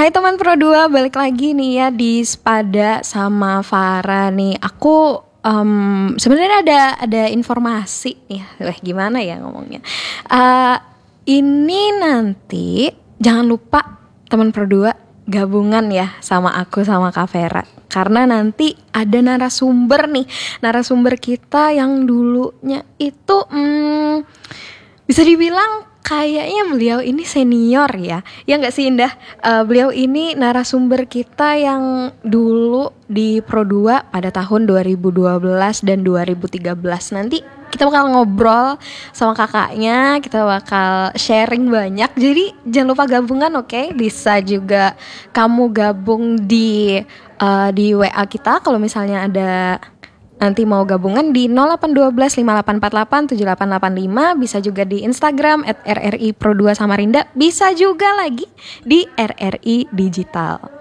Hai teman Pro 2, balik lagi nih ya di Spada sama Farah nih. Aku sebenarnya ada informasi nih. Gimana ya ngomongnya? Ini nanti jangan lupa teman Pro 2 gabungan ya sama aku sama Kak Vera. Karena nanti ada narasumber nih. Narasumber kita yang dulunya itu bisa dibilang kayaknya beliau ini senior ya nggak sih Indah? Beliau ini narasumber kita yang dulu di Pro 2 pada tahun 2012 dan 2013. Nanti kita bakal ngobrol sama kakaknya, kita bakal sharing banyak. Jadi jangan lupa gabungan, oke? Bisa juga kamu gabung di WA kita kalau misalnya ada nanti mau gabungan di 0812 5848 7885. Bisa juga di Instagram @RRI Pro 2 Samarinda. Bisa juga lagi di RRI Digital.